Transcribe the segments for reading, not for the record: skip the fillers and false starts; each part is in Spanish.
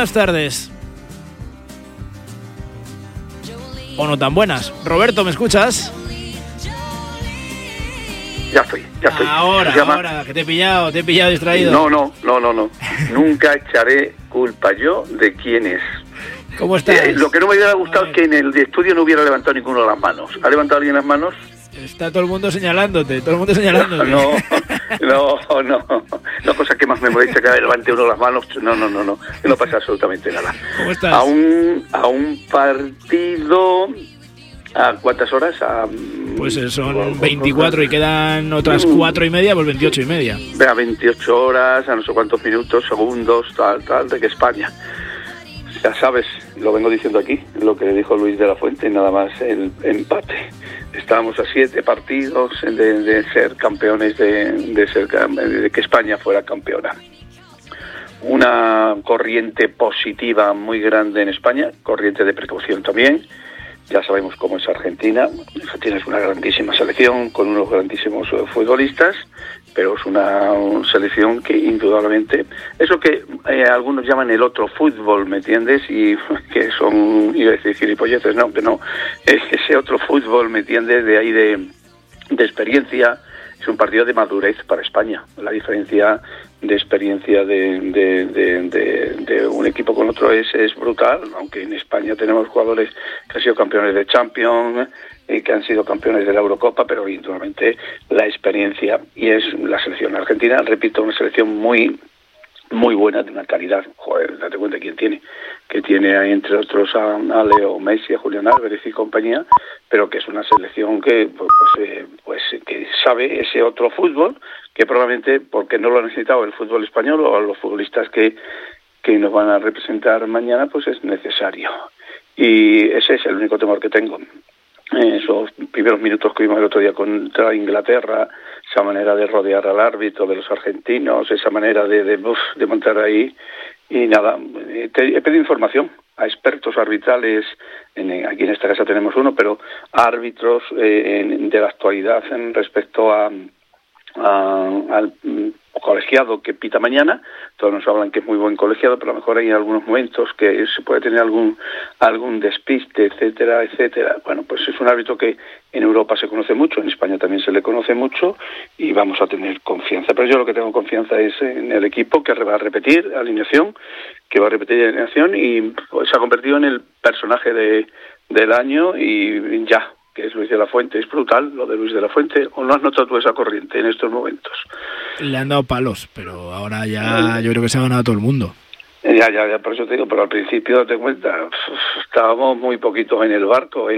buenas tardes. O no tan buenas. Roberto, ¿me escuchas? Ya estoy. Ahora, que te he pillado distraído. No. Nunca echaré culpa yo de quién es. ¿Cómo estás? Lo que no me hubiera gustado es que en el estudio no hubiera levantado ninguno de las manos. ¿Ha levantado alguien las manos? Está todo el mundo señalándote. No, cosa que más me molesta que levante uno las manos. No pasa absolutamente nada. ¿Cómo estás? A un partido... ¿A cuántas horas? Pues son 24 y quedan otras 4 y media, pues 28 y media. A 28 horas, a no sé cuántos minutos, segundos, tal, de que España. Ya sabes, lo vengo diciendo aquí, lo que dijo Luis de la Fuente, nada más el empate. Estábamos a 7 partidos de ser campeones, de que España fuera campeona. Una corriente positiva muy grande en España, corriente de precaución también. Ya sabemos cómo es Argentina. Argentina es una grandísima selección con unos grandísimos futbolistas, pero es una selección que indudablemente, eso que algunos llaman el otro fútbol, ¿me entiendes? Y que son, iba a decir gilipolleces, no, que no, ese otro fútbol, ¿me entiendes? De ahí de experiencia. Es un partido de madurez para España. La diferencia de experiencia de un equipo con otro es brutal, aunque en España tenemos jugadores que han sido campeones de Champions y que han sido campeones de la Eurocopa, pero indudablemente la experiencia, y es la selección argentina, repito, una selección muy buena, de una calidad, joder, date cuenta quién tiene, que tiene ahí entre otros a Leo Messi, a Julián Álvarez y compañía, pero que es una selección que que sabe ese otro fútbol, que probablemente porque no lo ha necesitado el fútbol español o los futbolistas que nos van a representar mañana, pues es necesario. Y ese es el único temor que tengo. Esos primeros minutos que vimos el otro día contra Inglaterra, esa manera de rodear al árbitro de los argentinos, esa manera de montar ahí, y nada, he pedido información a expertos arbitrales, aquí en esta casa tenemos uno, pero a árbitros de la actualidad en respecto al colegiado que pita mañana. Todos nos hablan que es muy buen colegiado, pero a lo mejor hay algunos momentos que se puede tener algún despiste, etcétera. Bueno, pues es un árbitro que en Europa se conoce mucho, en España también se le conoce mucho, y vamos a tener confianza. Pero yo lo que tengo confianza es en el equipo, que va a repetir alineación, y pues se ha convertido en el personaje del año, y ya, que es Luis de la Fuente. Es brutal lo de Luis de la Fuente. ¿O no has notado tú esa corriente en estos momentos? Le han dado palos, pero ahora ya yo creo que se ha ganado a todo el mundo. Ya, por eso te digo, pero al principio, date cuenta, estábamos muy poquitos en el barco,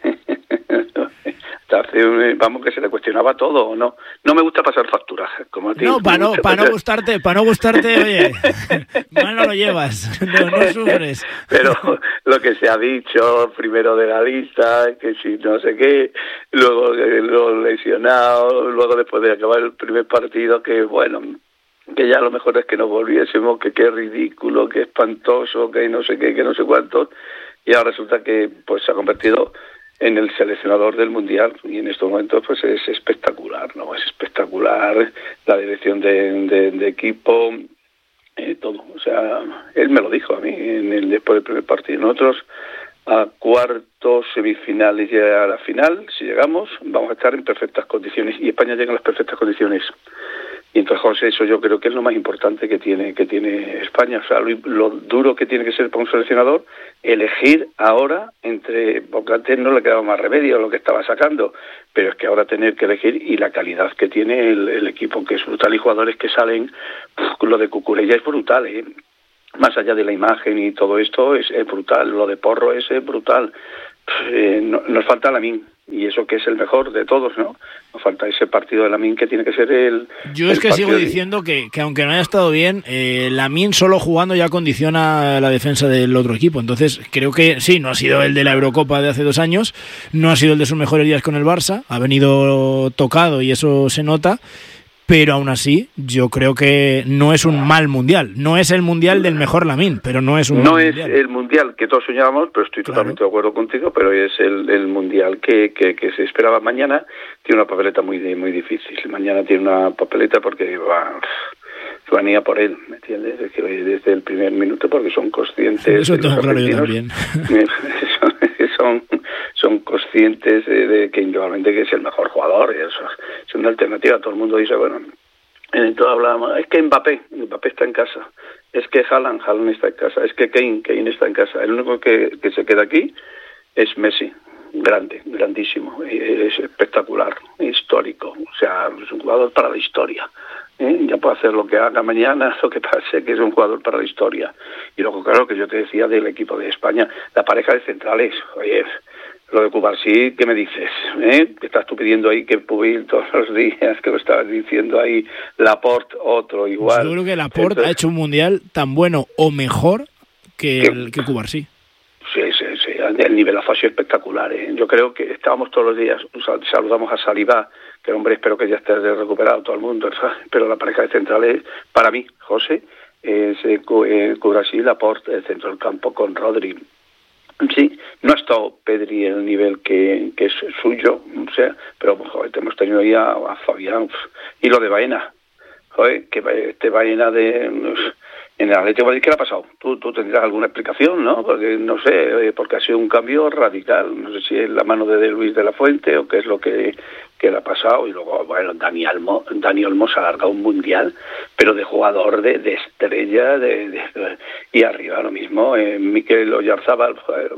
vamos, que se le cuestionaba todo, ¿no? No me gusta pasar facturas, como a ti. No, para no gustarte, oye, mal no lo llevas, no sufres. Pero lo que se ha dicho, primero de la lista, que si no sé qué, luego los lesionados, luego después de acabar el primer partido, que bueno, que ya lo mejor es que nos volviésemos, que qué ridículo, que espantoso, que no sé qué, que no sé cuánto, y ahora resulta que pues se ha convertido en el seleccionador del Mundial, y en estos momentos pues es espectacular, ¿no? Es espectacular la dirección de equipo, todo. O sea, él me lo dijo a mí después del primer partido. Nosotros a cuartos, semifinales y a la final, si llegamos, vamos a estar en perfectas condiciones, y España llega en las perfectas condiciones. Y entonces, José, eso yo creo que es lo más importante que tiene España. O sea, lo duro que tiene que ser para un seleccionador elegir ahora porque antes no le quedaba más remedio a lo que estaba sacando, pero es que ahora tener que elegir, y la calidad que tiene el equipo, que es brutal, y jugadores que salen, lo de Cucurella es brutal, más allá de la imagen y todo esto, es brutal. Lo de Porro es brutal. Nos falta Lamine, y eso que es el mejor de todos, ¿no? Nos falta ese partido de Lamine, que tiene que ser Yo es que sigo diciendo que aunque no haya estado bien, Lamine solo jugando ya condiciona la defensa del otro equipo. Entonces creo que sí, no ha sido el de la Eurocopa de hace 2 años, no ha sido el de sus mejores días con el Barça, ha venido tocado y eso se nota. Pero aún así, yo creo que no es un mal mundial. No es el mundial del mejor Lamine, pero no es un mal mundial. No es el mundial que todos soñábamos, pero estoy totalmente de acuerdo contigo, pero es el mundial que se esperaba. Mañana tiene una papeleta muy difícil. Mañana tiene una papeleta porque van a ir a por él, ¿me entiendes? Es que desde el primer minuto, porque son conscientes. Eso tengo claro yo también. Son conscientes de que indudablemente que es el mejor jugador, y eso es una alternativa. Todo el mundo dice, bueno, entonces hablábamos, es que Mbappé está en casa, es que Haaland está en casa, es que Kane está en casa. El único que se queda aquí es Messi. Grandísimo, es espectacular, histórico, o sea, es un jugador para la historia. Ya puede hacer lo que haga mañana, lo que pase, que es un jugador para la historia. Y luego, claro, que yo te decía del equipo de España, la pareja de centrales, oye, lo de Cubarsí, ¿qué me dices? Que estás tú pidiendo ahí que Pubil todos los días, que lo estabas diciendo ahí, Laporte, otro igual. Yo creo que Laporte ha hecho un mundial tan bueno o mejor que Cubarsí. Sí, el nivelazo ha sido espectacular. Yo creo que estábamos todos los días, saludamos a Saliba, que hombre, espero que ya esté recuperado todo el mundo, ¿sabes? Pero la pareja de centrales, para mí, José, es Cubarsí, Laporte, el centro del campo con Rodri. Sí, no ha estado Pedri en el nivel que es suyo, o sea, pero joder, hemos tenido ahí a Fabián y lo de Baena, joder, que este Baena en el Atlético de Madrid, ¿qué le ha pasado? Tú tendrás alguna explicación, ¿no? Porque no sé, porque ha sido un cambio radical, no sé si es la mano de Luis de la Fuente o qué es lo que le ha pasado. Y luego, bueno, Dani Olmo se ha alargado un mundial, pero de jugador, de estrella, y arriba lo mismo, Mikel Oyarzabal.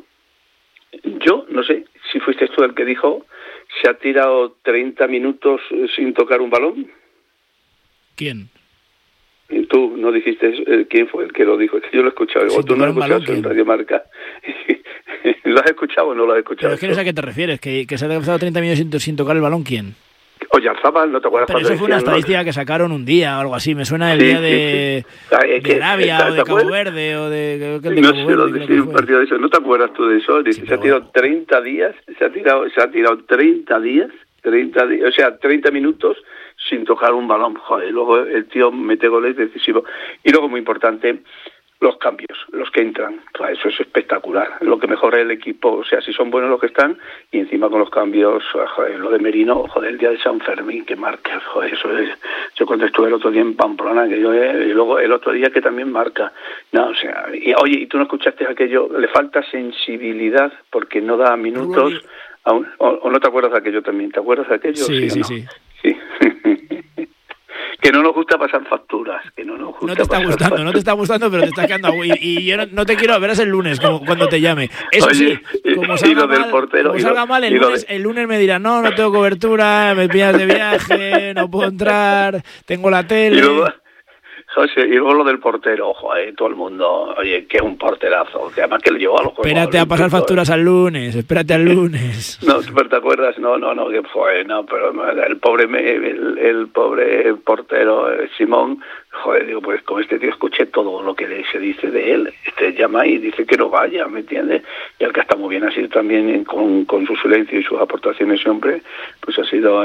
Yo no sé si fuiste tú el que dijo, se ha tirado 30 minutos sin tocar un balón. ¿Quién? Y tú no dijiste quién fue el que lo dijo, es que yo lo he escuchado, o tú no lo has escuchado en Radio Marca. ¿Lo has escuchado o no lo has escuchado? Pero es que no sé a qué te refieres, que se ha pasado 30 minutos sin tocar el balón, ¿quién? Oyarzabal, ¿no te acuerdas? Pero eso fue una estadística que sacaron un día o algo así, me suena el día de Arabia o de Cabo Verde o de un partido de eso, ¿no te acuerdas tú de eso? Dice, sí, se ha tirado 30 días, se ha tirado 30 días, o sea, 30 minutos sin tocar un balón. Joder, luego el tío mete goles decisivos. Y luego, muy importante, los cambios, los que entran. Joder, eso es espectacular. Lo que mejora el equipo, o sea, si son buenos los que están, y encima con los cambios, joder, lo de Merino, joder, el día de San Fermín, que marca, joder, eso es. Yo cuando estuve el otro día en Pamplona, y luego el otro día que también marca. No, o sea, oye, ¿y tú no escuchaste aquello? Le falta sensibilidad porque no da minutos. ¿O no te acuerdas de aquello también? ¿Te acuerdas de aquello? Sí. Que no nos gusta pasar facturas, que no nos gusta. No te está gustando, pero te está quedando. Y yo no te quiero, verás el lunes cuando te llame. Eso oye, sí, como salga mal, el lunes me dirán, no tengo cobertura, me pillas de viaje, no puedo entrar, tengo la tele. José, y luego lo del portero, joder, todo el mundo, oye, que es un porterazo, que además que lo llevó a los juegos. Espérate a pasar facturas al lunes, espérate al lunes. No, pero ¿te acuerdas? No, que fue, pero el pobre portero Simón, joder, digo, pues con este tío escuché todo lo que se dice de él, llama y dice que no vaya, ¿me entiendes? Y el que está muy bien ha sido también con su silencio y sus aportaciones siempre, pues ha sido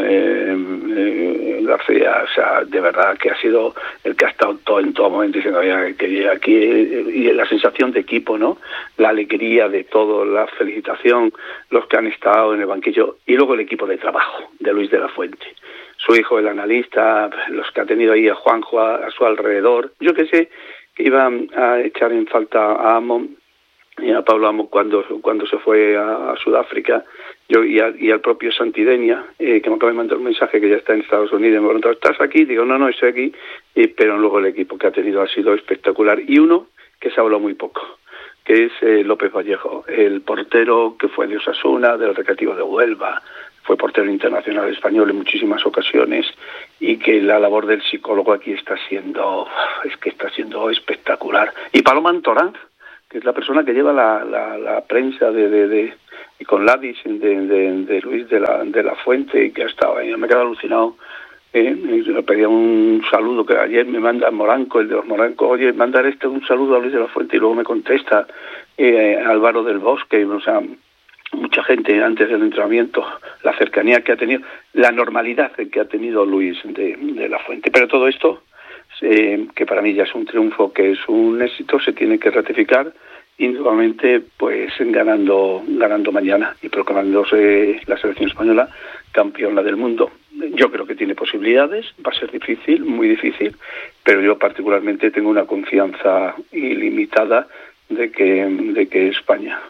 García, o sea, de verdad que ha sido el que ha estado en todo momento diciendo que aquí, y la sensación de equipo, ¿no? La alegría de todo, la felicitación, los que han estado en el banquillo, y luego el equipo de trabajo de Luis de la Fuente, su hijo el analista, los que ha tenido ahí a Juanjo a su alrededor. Yo que sé que iban a echar en falta a Amon y a Pablo Amon cuando se fue a Sudáfrica, y al propio Santidenia, que me acaba de mandar un mensaje que ya está en Estados Unidos, me preguntó, ¿estás aquí? Digo, no, estoy aquí, pero luego el equipo que ha tenido ha sido espectacular. Y uno que se ha hablado muy poco, que es López Vallejo, el portero que fue de Osasuna, del Recreativo de Huelva, fue portero internacional español en muchísimas ocasiones, y que la labor del psicólogo aquí está siendo espectacular. Y Paloma Antorán, que es la persona que lleva la prensa y con Ladis de Luis de la Fuente, y que ha estado ahí, me he quedado alucinado. Le pedía un saludo, que ayer me manda Moranco, el de los Moranco, oye, mandar un saludo a Luis de la Fuente, y luego me contesta Álvaro del Bosque, o sea, mucha gente antes del entrenamiento, la cercanía que ha tenido, la normalidad que ha tenido Luis de la Fuente. Pero todo esto, que para mí ya es un triunfo, que es un éxito, se tiene que ratificar, y nuevamente pues ganando mañana y proclamándose la selección española campeona del mundo. Yo creo que tiene posibilidades, va a ser difícil, muy difícil, pero yo particularmente tengo una confianza ilimitada de que España.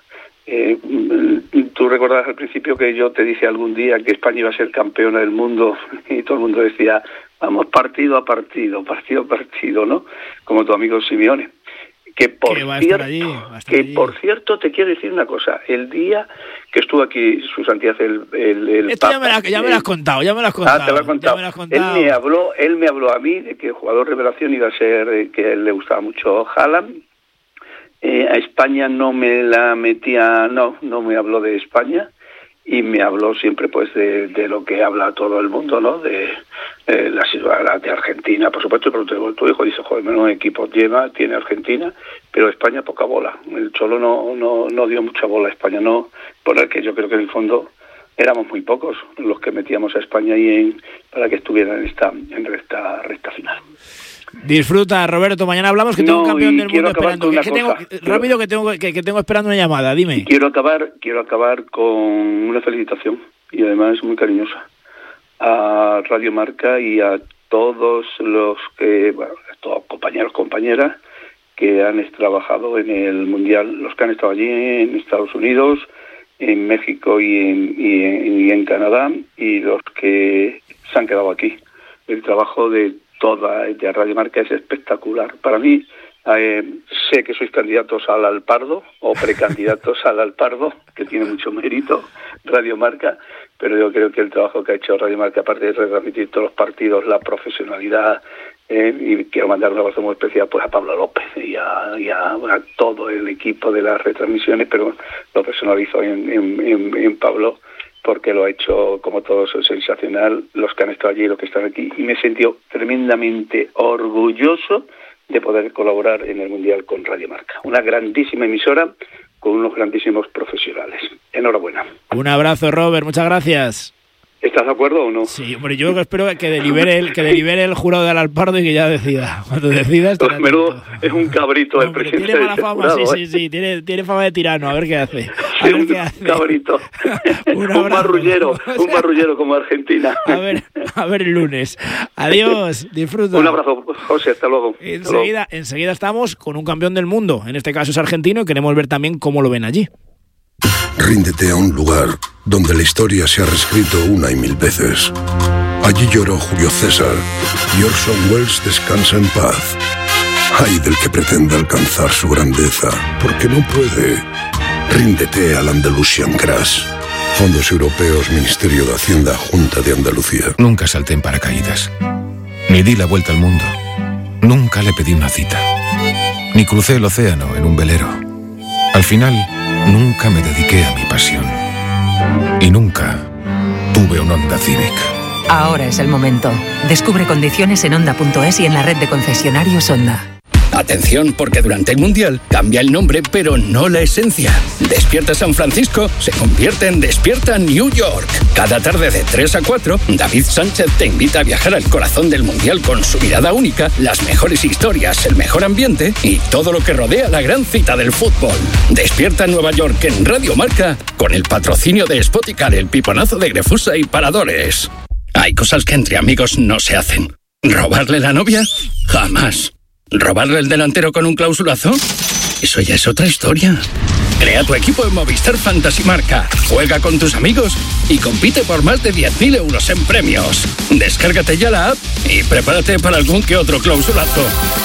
Tú recordarás al principio que yo te dije algún día que España iba a ser campeona del mundo y todo el mundo decía, vamos partido a partido, ¿no? Como tu amigo Simeone. Que por cierto te quiero decir una cosa, el día que estuvo aquí su santidad el esto Papa, ya me lo has contado. te lo he contado. Él me habló a mí de que el jugador revelación iba a ser, que a él le gustaba mucho Haaland. A España no me la metía, no me habló de España, y me habló siempre pues de lo que habla todo el mundo, ¿no? De la situación de Argentina, por supuesto, pero tu hijo dice, joder, menos equipos tiene Argentina, pero España poca bola. El Cholo no dio mucha bola a España, no, por el que yo creo que en el fondo éramos muy pocos los que metíamos a España ahí para que estuviera en esta recta final. Disfruta, Roberto, mañana hablamos, que tengo un campeón del mundo esperando. Que tengo esperando una llamada, dime. Quiero acabar con una felicitación, y además muy cariñosa, a Radio Marca y a todos los todos compañeras que han trabajado en el Mundial, los que han estado allí en Estados Unidos, en México y en Canadá, y los que se han quedado aquí. El trabajo de Radio Marca es espectacular. Para mí, sé que sois candidatos al Alpardo o precandidatos al Alpardo, que tiene mucho mérito Radio Marca, pero yo creo que el trabajo que ha hecho Radio Marca, aparte de retransmitir todos los partidos, la profesionalidad, y quiero mandar un abrazo muy especial pues a Pablo López y a todo el equipo de las retransmisiones, pero lo personalizo en Pablo, porque lo ha hecho, como todos, sensacional, los que han estado allí y los que están aquí, y me he sentido tremendamente orgulloso de poder colaborar en el Mundial con Radio Marca. Una grandísima emisora con unos grandísimos profesionales. Enhorabuena. Un abrazo, Robert, muchas gracias. ¿Estás de acuerdo o no? Sí, hombre, yo espero que delibere el jurado del Alpardo y que ya decida. Cuando decida estará menudo, es un cabrito el presidente. Tiene mala fama, sí, tiene fama de tirano, a ver qué hace. Un cabrito. un marrullero como Argentina. A ver el lunes. Adiós, disfruta. Un abrazo, José, hasta luego. Enseguida estamos con un campeón del mundo, en este caso es argentino, y queremos ver también cómo lo ven allí. Ríndete a un lugar donde la historia se ha reescrito una y mil veces. Allí lloró Julio César y Orson Welles descansa en paz. Ay del que pretenda alcanzar su grandeza, porque no puede. Ríndete al Andalusian Crash. Fondos Europeos, Ministerio de Hacienda, Junta de Andalucía. Nunca salté en paracaídas, ni di la vuelta al mundo. Nunca le pedí una cita, ni crucé el océano en un velero. Al final, nunca me dediqué a mi pasión. Y nunca tuve un Honda Civic. Ahora es el momento. Descubre condiciones en Honda.es y en la red de concesionarios Honda. Atención, porque durante el Mundial cambia el nombre, pero no la esencia. Despierta San Francisco se convierte en Despierta New York. Cada tarde de 3 a 4, David Sánchez te invita a viajar al corazón del Mundial con su mirada única, las mejores historias, el mejor ambiente y todo lo que rodea la gran cita del fútbol. Despierta Nueva York en Radio Marca, con el patrocinio de Spoticar, el piponazo de Grefusa y Paradores. Hay cosas que entre amigos no se hacen. ¿Robarle la novia? Jamás. ¿Robarle el delantero con un clausulazo? Eso ya es otra historia. Crea tu equipo en Movistar Fantasy Marca. Juega con tus amigos y compite por más de 10.000 euros en premios. Descárgate ya la app y prepárate para algún que otro clausulazo.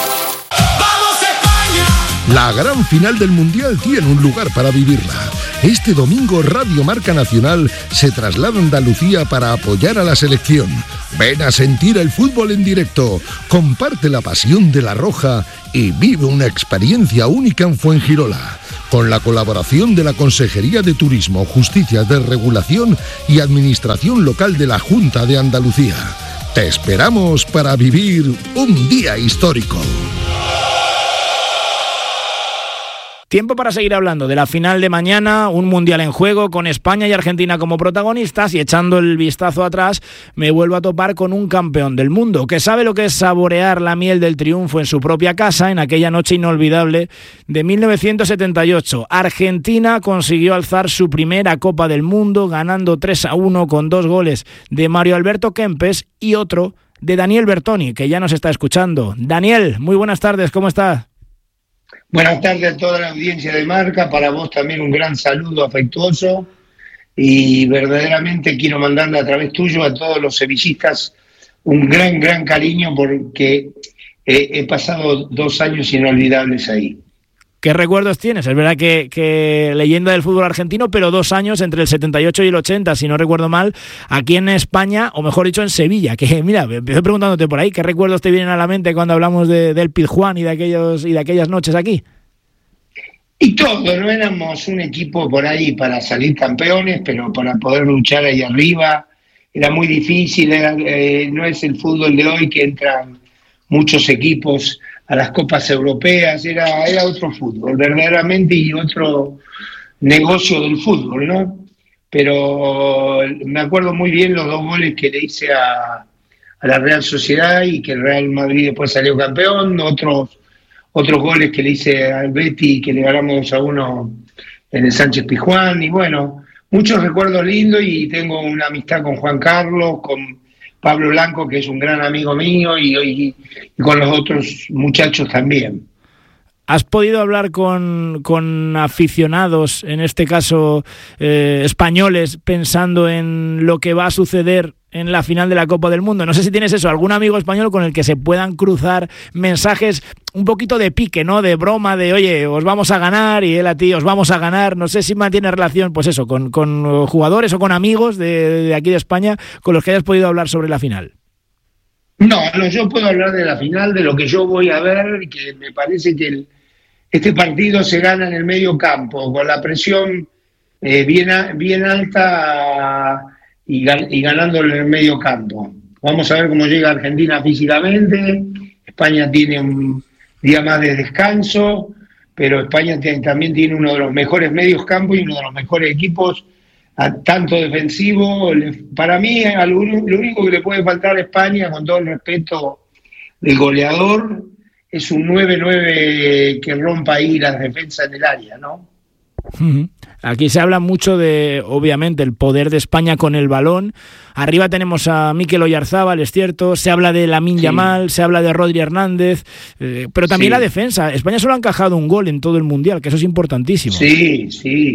¡Vamos España! La gran final del Mundial tiene un lugar para vivirla. Este domingo Radio Marca Nacional se traslada a Andalucía para apoyar a la selección. Ven a sentir el fútbol en directo, comparte la pasión de la Roja y vive una experiencia única en Fuengirola, con la colaboración de la Consejería de Turismo, Justicia de Regulación y Administración Local de la Junta de Andalucía. Te esperamos para vivir un día histórico. Tiempo para seguir hablando de la final de mañana, un mundial en juego con España y Argentina como protagonistas, y echando el vistazo atrás me vuelvo a topar con un campeón del mundo que sabe lo que es saborear la miel del triunfo en su propia casa en aquella noche inolvidable de 1978. Argentina consiguió alzar su primera Copa del Mundo ganando 3-1 con 2 goles de Mario Alberto Kempes y otro de Daniel Bertoni, que ya nos está escuchando. Daniel, muy buenas tardes, ¿cómo estás? Buenas tardes a toda la audiencia de Marca, para vos también un gran saludo afectuoso, y verdaderamente quiero mandarle a través tuyo a todos los sevillistas un gran cariño, porque he pasado 2 años inolvidables ahí. ¿Qué recuerdos tienes? Es verdad que leyenda del fútbol argentino, pero 2 años entre el 78 y el 80, si no recuerdo mal, aquí en España, o mejor dicho, en Sevilla. Que mira, empecé preguntándote por ahí, ¿qué recuerdos te vienen a la mente cuando hablamos del Pizjuán y de aquellas noches aquí? Y todo, no éramos un equipo por ahí para salir campeones, pero para poder luchar ahí arriba era muy difícil. No es el fútbol de hoy que entran muchos equipos a las copas europeas, era otro fútbol, verdaderamente, y otro negocio del fútbol, ¿no? Pero me acuerdo muy bien los 2 goles que le hice a la Real Sociedad y que el Real Madrid después salió campeón, otros goles que le hice al Betis, que le ganamos 2-1 en el Sánchez Pizjuán, y bueno, muchos recuerdos lindos, y tengo una amistad con Juan Carlos, con Pablo Blanco, que es un gran amigo mío, y con los otros muchachos también. ¿Has podido hablar con aficionados, en este caso españoles, pensando en lo que va a suceder en la final de la Copa del Mundo? No sé si tienes eso, algún amigo español con el que se puedan cruzar mensajes un poquito de pique, ¿no? De broma, de oye, os vamos a ganar, y él a ti, os vamos a ganar. No sé si mantiene relación, pues eso, con jugadores o con amigos de aquí de España con los que hayas podido hablar sobre la final. No, yo puedo hablar de la final, de lo que yo voy a ver, que me parece que este partido se gana en el medio campo, con la presión bien alta, y ganándolo en el medio campo. Vamos a ver cómo llega Argentina físicamente. España tiene un día más de descanso, pero España también tiene uno de los mejores medios campos y uno de los mejores equipos, tanto defensivo. Para mí, lo único que le puede faltar a España, con todo el respeto del goleador, es un 9-9 que rompa ahí las defensas en el área, ¿no? Aquí se habla mucho de, obviamente, el poder de España con el balón. Arriba tenemos a Mikel Oyarzábal, es cierto, se habla de Lamine Yamal, se habla de Rodri Hernández, pero también la defensa. España solo ha encajado un gol en todo el Mundial, que eso es importantísimo. Sí,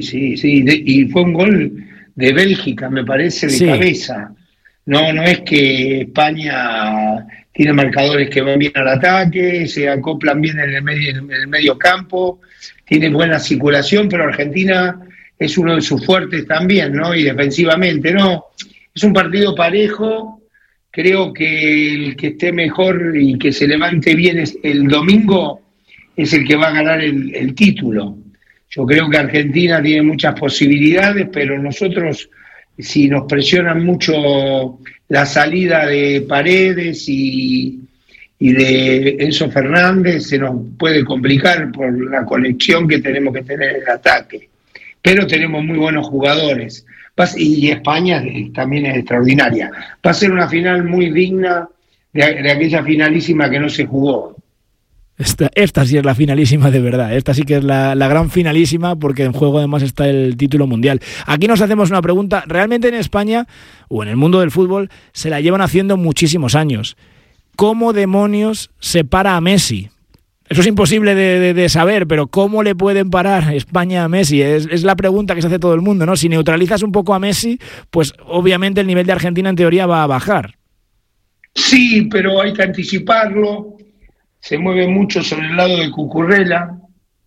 y fue un gol de Bélgica, me parece, de cabeza. No es que España tiene marcadores que van bien al ataque, se acoplan bien en el medio campo, tiene buena circulación, pero Argentina es uno de sus fuertes también, ¿no? Y defensivamente, ¿no? Es un partido parejo. Creo que el que esté mejor y que se levante bien el domingo es el que va a ganar el título. Yo creo que Argentina tiene muchas posibilidades, pero nosotros, si nos presionan mucho la salida de Paredes y de Enzo Fernández, se nos puede complicar por la conexión que tenemos que tener en el ataque. Pero tenemos muy buenos jugadores. Y España también es extraordinaria. Va a ser una final muy digna de aquella finalísima que no se jugó. Esta sí es la finalísima de verdad. Esta sí que es la gran finalísima, porque en juego además está el título mundial. Aquí nos hacemos una pregunta. Realmente en España, o en el mundo del fútbol, se la llevan haciendo muchísimos años. ¿Cómo demonios se para a Messi? Eso es imposible de saber, pero ¿cómo le pueden parar España a Messi? Es la pregunta que se hace todo el mundo, ¿no? Si neutralizas un poco a Messi, pues obviamente el nivel de Argentina en teoría va a bajar. Sí, pero hay que anticiparlo. Se mueve mucho sobre el lado de Cucurella,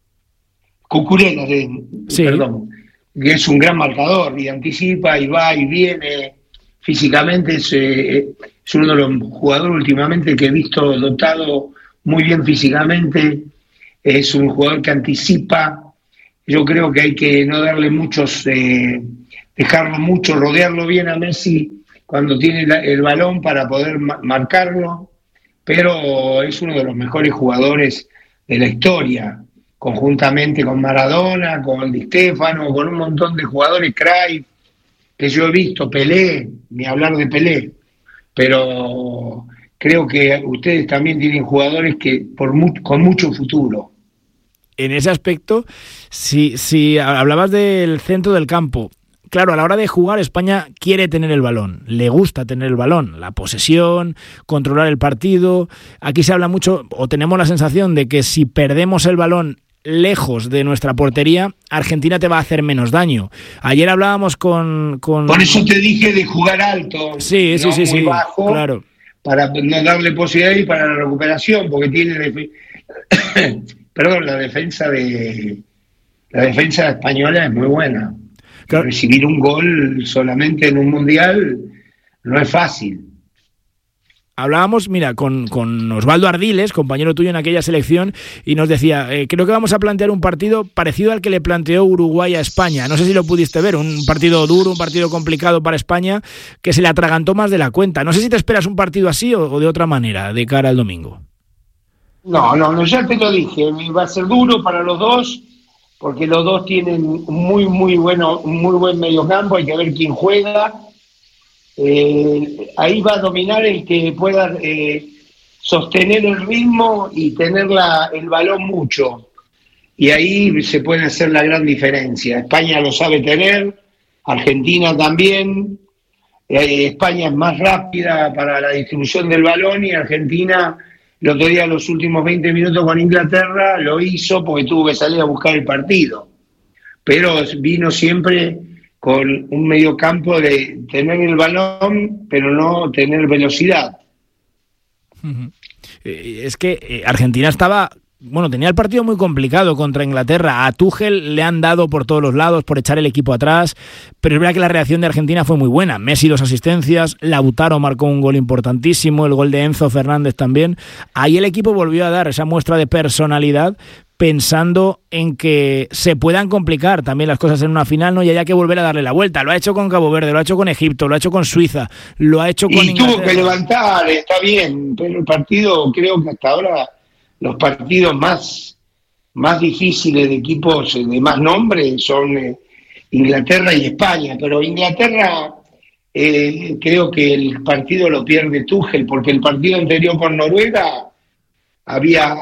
perdón, que es un gran marcador, y anticipa y va y viene. Físicamente es uno de los jugadores últimamente que he visto dotado muy bien físicamente. Es un jugador que anticipa. Yo creo que hay que no darle dejarlo mucho, rodearlo bien a Messi cuando tiene el balón para poder marcarlo, pero es uno de los mejores jugadores de la historia. conjuntamente con Maradona, con Di Stéfano, con un montón de jugadores, Cruyff, que yo he visto, Pelé, ni hablar de Pelé, pero creo que ustedes también tienen jugadores que con mucho futuro. En ese aspecto, si hablabas del centro del campo, claro, a la hora de jugar España quiere tener el balón, le gusta tener el balón, la posesión, controlar el partido. Aquí se habla mucho, o tenemos la sensación de que si perdemos el balón lejos de nuestra portería, Argentina te va a hacer menos daño. Ayer hablábamos con... Por eso te dije de jugar alto, sí, muy bajo, claro, para no darle posibilidad y para la recuperación, porque tiene... Perdón, la defensa española es muy buena. Claro. Recibir un gol solamente en un mundial no es fácil. Hablábamos, mira, con Osvaldo Ardiles, compañero tuyo en aquella selección, y nos decía, creo que vamos a plantear un partido parecido al que le planteó Uruguay a España. No sé si lo pudiste ver, un partido duro, un partido complicado para España, que se le atragantó más de la cuenta. No sé si te esperas un partido así o de otra manera, de cara al domingo. No, ya te lo dije, va a ser duro para los dos, porque los dos tienen un muy buen mediocampo, hay que ver quién juega. Ahí va a dominar el que pueda sostener el ritmo y tener el balón mucho, y ahí se puede hacer la gran diferencia. España lo sabe tener, Argentina también. España es más rápida para la distribución del balón, y Argentina el otro día, los últimos 20 minutos con Inglaterra, lo hizo porque tuvo que salir a buscar el partido, pero vino siempre con un mediocampo de tener el balón, pero no tener velocidad. Es que Argentina tenía el partido muy complicado contra Inglaterra. A Tuchel le han dado por todos los lados por echar el equipo atrás, pero es verdad que la reacción de Argentina fue muy buena. Messi 2 asistencias, Lautaro marcó un gol importantísimo, el gol de Enzo Fernández también. Ahí el equipo volvió a dar esa muestra de personalidad, pensando en que se puedan complicar también las cosas en una final, ¿no? Y haya que volver a darle la vuelta. Lo ha hecho con Cabo Verde, lo ha hecho con Egipto, lo ha hecho con Suiza, lo ha hecho con Inglaterra. Y tuvo que levantar, está bien, pero el partido, creo que hasta ahora los partidos más difíciles de equipos de más nombre son Inglaterra y España, pero Inglaterra creo que el partido lo pierde Tuchel, porque el partido anterior con Noruega había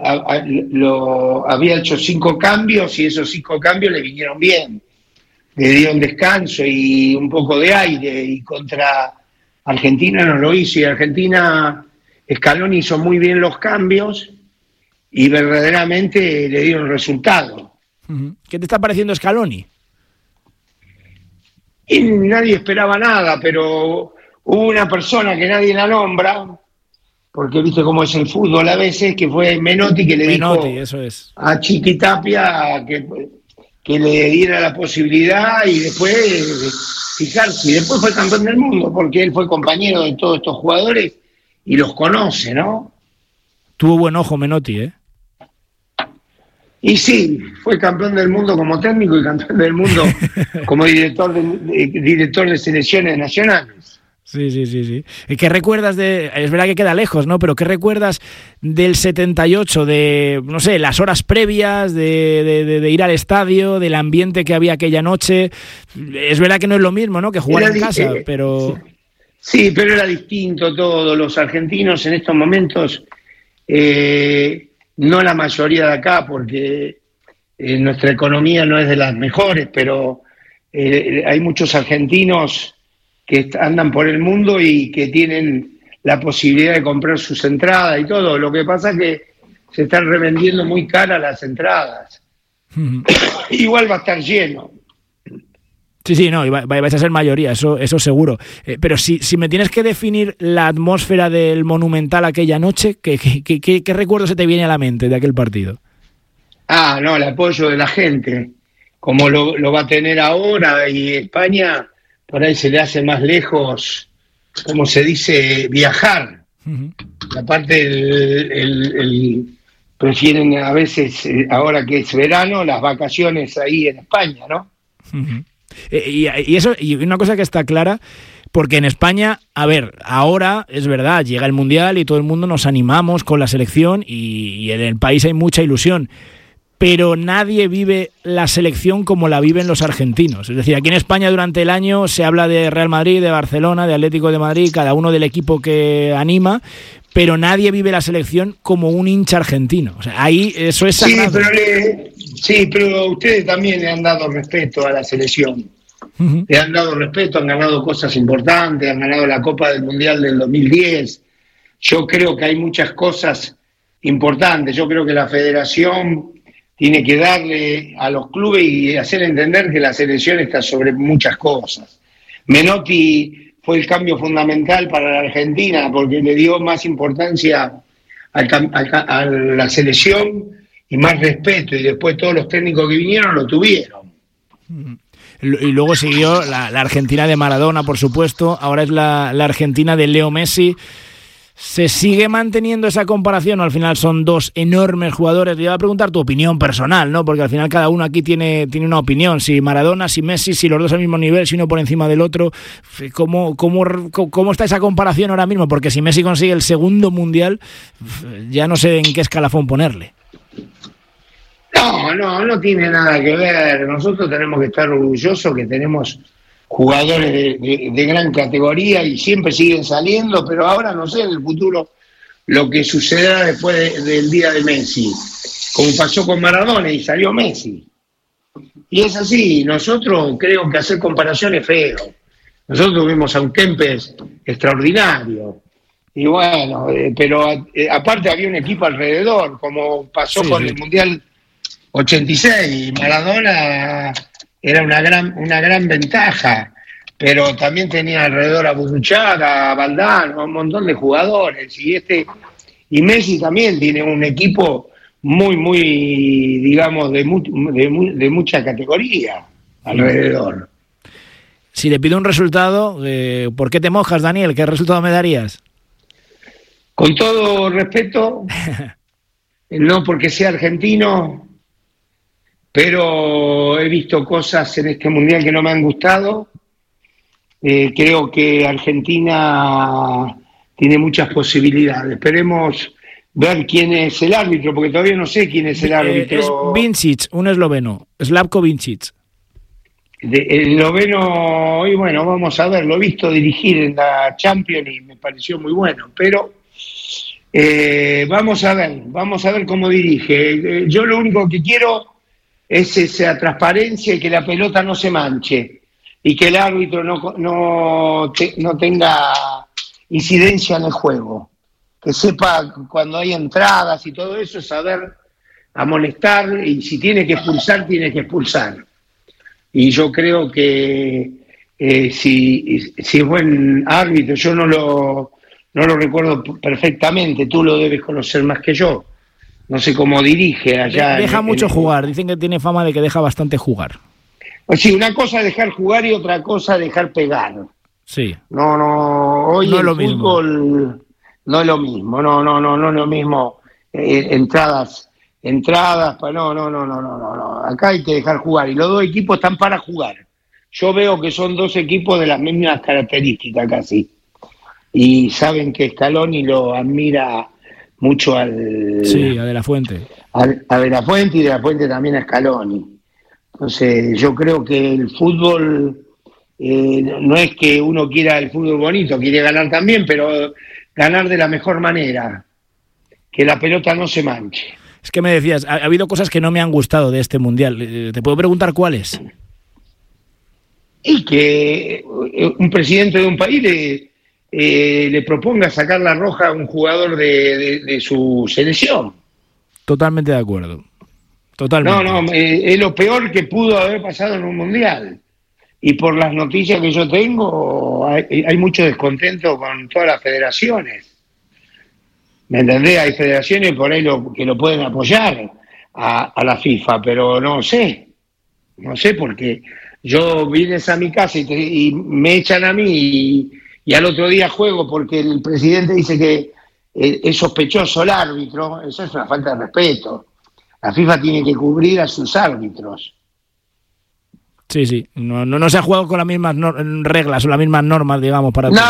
hecho 5 cambios, y esos 5 cambios le vinieron bien, le dieron descanso y un poco de aire, y contra Argentina no lo hizo, y Argentina, Scaloni hizo muy bien los cambios y verdaderamente le dieron resultado. ¿Qué te está pareciendo Scaloni? Y nadie esperaba nada, pero hubo una persona que nadie la nombra, porque viste cómo es el fútbol a veces, que fue Menotti, que le dijo eso es, a Chiqui Tapia que le diera la posibilidad, y después fijarse, y después fue campeón del mundo, porque él fue compañero de todos estos jugadores y los conoce, ¿no? Tuvo buen ojo Menotti, ¿eh? Y sí, fue campeón del mundo como técnico y campeón del mundo como director de selecciones nacionales. Sí. ¿Qué recuerdas es verdad que queda lejos, ¿no? Pero ¿qué recuerdas del 78, de, no sé, las horas previas, de ir al estadio, del ambiente que había aquella noche? Es verdad que no es lo mismo, ¿no?, que jugar en casa, pero... Sí, pero era distinto todo. Los argentinos en estos momentos, no la mayoría de acá, porque nuestra economía no es de las mejores, pero hay muchos argentinos que andan por el mundo y que tienen la posibilidad de comprar sus entradas y todo. Lo que pasa es que se están revendiendo muy caras las entradas. Igual va a estar lleno. Sí, no, y vais a ser mayoría, eso seguro. Pero si me tienes que definir la atmósfera del Monumental aquella noche, ¿qué recuerdo se te viene a la mente de aquel partido? No, el apoyo de la gente, como lo va a tener ahora, y España por ahí se le hace más lejos, como se dice, viajar. Aparte, prefieren a veces, ahora que es verano, las vacaciones ahí en España, ¿no? Y una cosa que está clara, porque en España, a ver, ahora es verdad, llega el Mundial y todo el mundo nos animamos con la selección y en el país hay mucha ilusión. pero nadie vive la selección como la viven los argentinos. Es decir, aquí en España durante el año se habla de Real Madrid, de Barcelona, de Atlético de Madrid, cada uno del equipo que anima, pero nadie vive la selección como un hincha argentino. O sea, ahí eso es sagrado. Pero ustedes también le han dado respeto a la selección. Uh-huh. Le han dado respeto, han ganado cosas importantes, han ganado la Copa del Mundial del 2010. Yo creo que hay muchas cosas importantes. Yo creo que la federación tiene que darle a los clubes y hacer entender que la selección está sobre muchas cosas. Menotti fue el cambio fundamental para la Argentina porque le dio más importancia a la selección y más respeto, y después todos los técnicos que vinieron lo tuvieron. Y luego siguió la Argentina de Maradona, por supuesto, ahora es la Argentina de Leo Messi. ¿Se sigue manteniendo esa comparación o al final son dos enormes jugadores? Yo voy a preguntar tu opinión personal, ¿no? Porque al final cada uno aquí tiene una opinión. Si Maradona, si Messi, si los dos al mismo nivel, si uno por encima del otro. ¿Cómo está esa comparación ahora mismo? Porque si Messi consigue el segundo mundial, ya no sé en qué escalafón ponerle. No tiene nada que ver. Nosotros tenemos que estar orgullosos que tenemos jugadores de gran categoría y siempre siguen saliendo, pero ahora no sé en el futuro lo que sucederá después del día de Messi, como pasó con Maradona y salió Messi. Y es así, nosotros creo que hacer comparaciones es feo. Nosotros tuvimos a un Kempes extraordinario, y bueno, pero aparte había un equipo alrededor, como pasó con el Mundial 86, Maradona era una gran ventaja, pero también tenía alrededor a Burruchaga, a Valdano, a un montón de jugadores, y Messi también tiene un equipo muy digamos de mucha categoría alrededor. Si le pido un resultado, ¿por qué te mojas, Daniel? ¿Qué resultado me darías? Con todo respeto, no porque sea argentino, pero he visto cosas en este mundial que no me han gustado. Creo que Argentina tiene muchas posibilidades. Esperemos ver quién es el árbitro, porque todavía no sé quién es el árbitro. Es Vincic, un esloveno, Slavko Vincic. El esloveno, y bueno, vamos a ver, lo he visto dirigir en la Champions y me pareció muy bueno, pero vamos a ver cómo dirige. Yo lo único que quiero es esa transparencia y que la pelota no se manche y que el árbitro no tenga incidencia en el juego, que sepa cuando hay entradas y todo eso, saber amonestar, y si tiene que expulsar, tiene que expulsar. Y yo creo que si es buen árbitro, yo no lo recuerdo perfectamente, tú lo debes conocer más que yo. No sé cómo dirige allá. Deja mucho jugar, dicen que tiene fama de que deja bastante jugar. Pues sí, una cosa es dejar jugar y otra cosa es dejar pegar. Sí. Hoy no el es fútbol no es lo mismo, no es lo mismo. Entradas, pues no. Acá hay que dejar jugar y los dos equipos están para jugar. Yo veo que son dos equipos de las mismas características casi. Y saben que Scaloni lo admira mucho a De la Fuente. A De la Fuente, y De la Fuente también a Scaloni. Entonces yo creo que el fútbol no es que uno quiera el fútbol bonito, quiere ganar también, pero ganar de la mejor manera, que la pelota no se manche. Es que me decías, ha habido cosas que no me han gustado de este Mundial. ¿Te puedo preguntar cuáles? Y que un presidente de un país le proponga sacar la roja a un jugador de su selección. Totalmente de acuerdo. Totalmente. Es lo peor que pudo haber pasado en un mundial. Y por las noticias que yo tengo, hay mucho descontento con todas las federaciones. ¿Me entendés? Hay federaciones por ahí que lo pueden apoyar a la FIFA, pero no sé porque yo vienes a mi casa y me echan a mí y al otro día juego porque el presidente dice que es sospechoso el árbitro. Eso es una falta de respeto. La FIFA tiene que cubrir a sus árbitros. Sí. No se ha jugado con las mismas reglas o las mismas normas, digamos, para... No,